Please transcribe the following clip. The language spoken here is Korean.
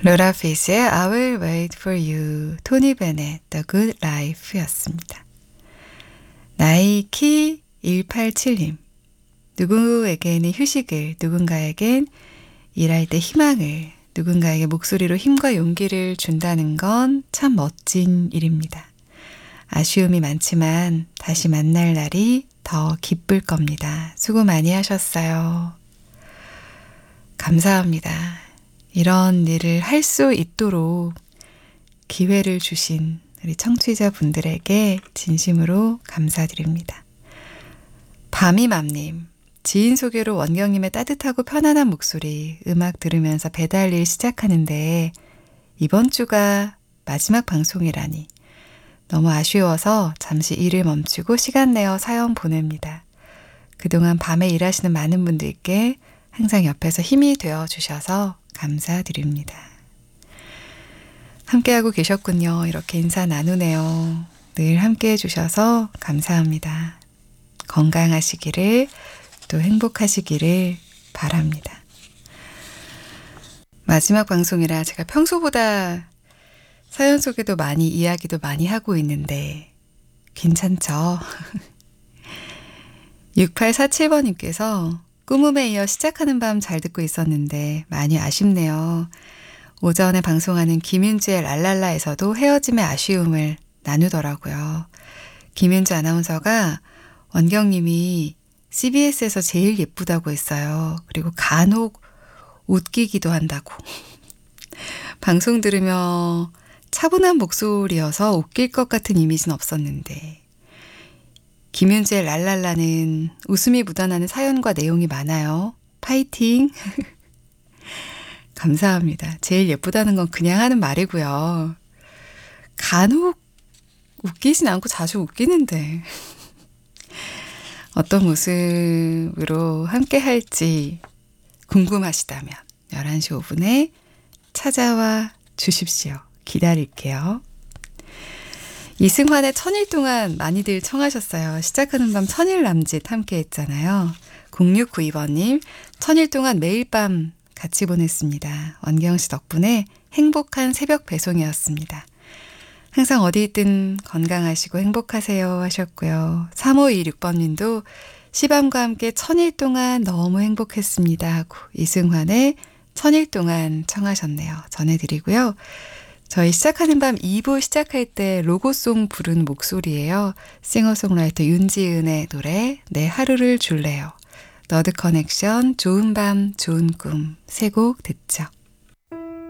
로라 피스의 I will wait for you, 토니 베넷, The Good Life였습니다. 나이키 187님, 누구에게는 휴식을, 누군가에겐 일할 때 희망을, 누군가에게 목소리로 힘과 용기를 준다는 건 참 멋진 일입니다. 아쉬움이 많지만 다시 만날 날이 더 기쁠 겁니다. 수고 많이 하셨어요. 감사합니다. 이런 일을 할 수 있도록 기회를 주신 우리 청취자분들에게 진심으로 감사드립니다. 밤이맘님, 지인 소개로 원경님의 따뜻하고 편안한 목소리, 음악 들으면서 배달 일 시작하는데 이번 주가 마지막 방송이라니 너무 아쉬워서 잠시 일을 멈추고 시간 내어 사연 보냅니다. 그동안 밤에 일하시는 많은 분들께 항상 옆에서 힘이 되어 주셔서 감사드립니다. 함께하고 계셨군요. 이렇게 인사 나누네요. 늘 함께해 주셔서 감사합니다. 건강하시기를 또 행복하시기를 바랍니다. 마지막 방송이라 제가 평소보다 사연 소개도 많이 이야기도 많이 하고 있는데 괜찮죠? 6847번님께서 꾸밈에 이어 시작하는 밤 잘 듣고 있었는데 많이 아쉽네요. 오전에 방송하는 김윤주의 랄랄라에서도 헤어짐의 아쉬움을 나누더라고요. 김윤주 아나운서가 원경님이 CBS에서 제일 예쁘다고 했어요. 그리고 간혹 웃기기도 한다고. 방송 들으며 차분한 목소리여서 웃길 것 같은 이미지는 없었는데 김윤주의 랄랄라는 웃음이 묻어나는 사연과 내용이 많아요. 파이팅! 감사합니다. 제일 예쁘다는 건 그냥 하는 말이고요. 간혹 웃기진 않고 자주 웃기는데 어떤 모습으로 함께 할지 궁금하시다면 11시 5분에 찾아와 주십시오. 기다릴게요. 이승환의 1000일 동안 많이들 청하셨어요. 시작하는 밤 1000일 남짓 함께 했잖아요. 0692번님 1000일 동안 매일 밤 같이 보냈습니다. 원경 씨 덕분에 행복한 새벽 배송이었습니다. 항상 어디 있든 건강하시고 행복하세요 하셨고요. 3526번님도 시밤과 함께 1000일 동안 너무 행복했습니다 하고 이승환의 1000일 동안 청하셨네요. 전해드리고요. 저희 시작하는 밤 2부 시작할 때 로고송 부른 목소리예요. 싱어송라이터 윤지은의 노래 내 하루를 줄래요. 너드 커넥션 좋은 밤 좋은 꿈 세 곡 듣죠.